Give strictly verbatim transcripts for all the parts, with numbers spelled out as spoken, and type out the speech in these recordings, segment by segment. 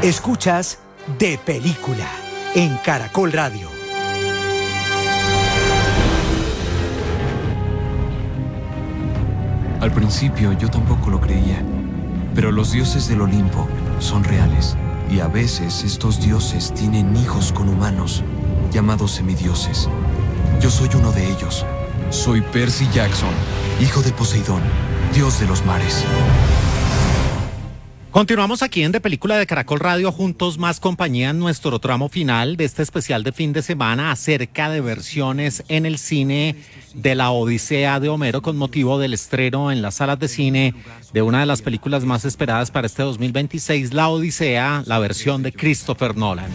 Escuchas De Película en Caracol Radio. Al principio yo tampoco lo creía, pero los dioses del Olimpo son reales y a veces estos dioses tienen hijos con humanos, llamados semidioses. Yo soy uno de ellos. Soy Percy Jackson, hijo de Poseidón, dios de los mares. Continuamos aquí en De Película de Caracol Radio, juntos más compañía, en nuestro tramo final de este especial de fin de semana acerca de versiones en el cine de la Odisea de Homero, con motivo del estreno en las salas de cine de una de las películas más esperadas para este dos mil veintiséis, La Odisea, la versión de Christopher Nolan.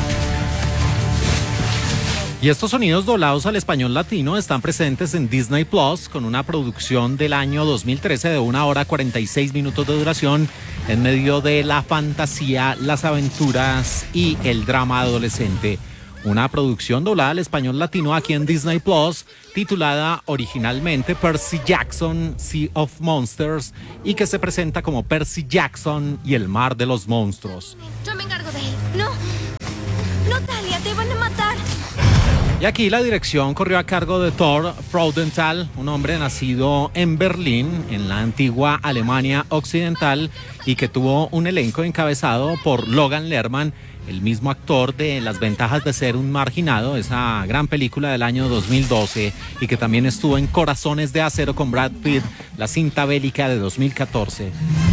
Y estos sonidos doblados al español latino están presentes en Disney Plus, con una producción del año dos mil trece de una hora cuarenta y seis minutos de duración, en medio de la fantasía, las aventuras y el drama adolescente. Una producción doblada al español latino aquí en Disney Plus, titulada originalmente Percy Jackson, Sea of Monsters, y que se presenta como Percy Jackson y el Mar de los Monstruos. Yo me encargo de él. No, no, Talia, te van a matar. Y aquí la dirección corrió a cargo de Thor Freudenthal, un hombre nacido en Berlín, en la antigua Alemania Occidental, y que tuvo un elenco encabezado por Logan Lerman, el mismo actor de Las ventajas de ser un marginado, esa gran película del año dos mil doce, y que también estuvo en Corazones de acero con Brad Pitt, la cinta bélica de dos mil catorce.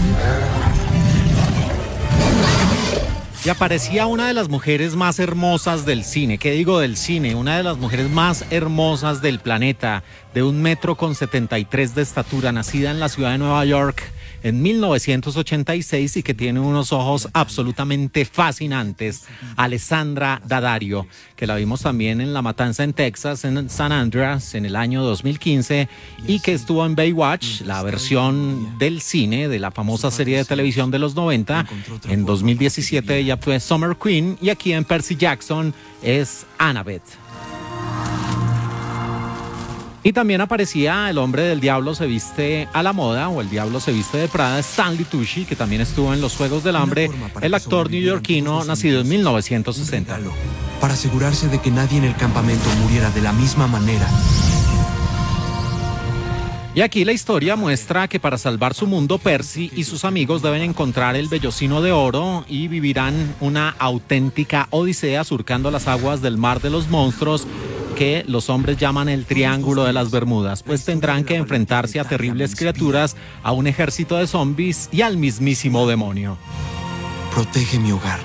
Y aparecía una de las mujeres más hermosas del cine. ¿Qué digo del cine? Una de las mujeres más hermosas del planeta, de un metro con setenta y tres de estatura, nacida en la ciudad de Nueva York en mil novecientos ochenta y seis y que tiene unos ojos absolutamente fascinantes. Alessandra Daddario, que la vimos también en La Matanza en Texas, en San Andreas, en el año dos mil quince, y que estuvo en Baywatch, la versión del cine de la famosa serie de televisión de los noventa. En dos mil diecisiete ella fue Summer Queen, y aquí en Percy Jackson es Annabeth. Y también aparecía El hombre del diablo se viste a la moda, o El diablo se viste de Prada, Stanley Tucci, que también estuvo en Los Juegos del Hambre, el actor neoyorquino nacido en mil novecientos sesenta. Para asegurarse de que nadie en el campamento muriera de la misma manera. Y aquí la historia muestra que para salvar su mundo, Percy y sus amigos deben encontrar el vellocino de oro y vivirán una auténtica odisea surcando las aguas del Mar de los Monstruos, que los hombres llaman el Triángulo de las Bermudas, pues tendrán que enfrentarse a terribles criaturas, a un ejército de zombies y al mismísimo demonio. Protege mi hogar.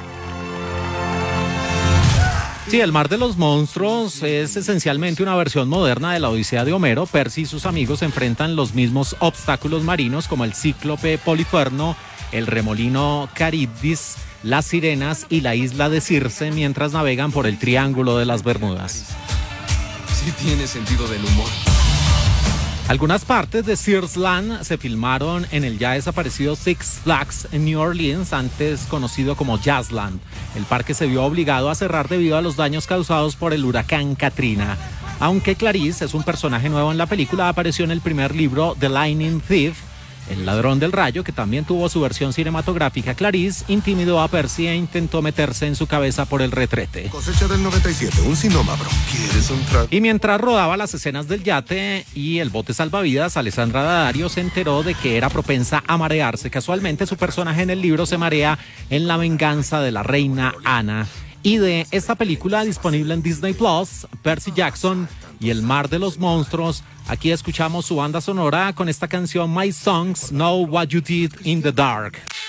Sí, el Mar de los Monstruos es esencialmente una versión moderna de la Odisea de Homero. Percy y sus amigos enfrentan los mismos obstáculos marinos como el cíclope Poliferno, el remolino Caribdis, las sirenas y la isla de Circe mientras navegan por el Triángulo de las Bermudas. Sí tiene sentido del humor. Algunas partes de Circe Land se filmaron en el ya desaparecido Six Flags en New Orleans, antes conocido como Jazzland. El parque se vio obligado a cerrar debido a los daños causados por el huracán Katrina. Aunque Clarice es un personaje nuevo en la película, apareció en el primer libro The Lightning Thief, El ladrón del rayo, que también tuvo su versión cinematográfica. Clarice intimidó a Percy e intentó meterse en su cabeza por el retrete. Cosecha del noventa y siete, un sinómabro. ¿Quieres un trago? Y mientras rodaba las escenas del yate y el bote salvavidas, Alessandra Daddario se enteró de que era propensa a marearse. Casualmente, su personaje en el libro se marea en La venganza de la reina Ana. Y de esta película disponible en Disney Plus, Percy Jackson y el Mar de los Monstruos, aquí escuchamos su banda sonora con esta canción My Songs Know What You Did in the Dark.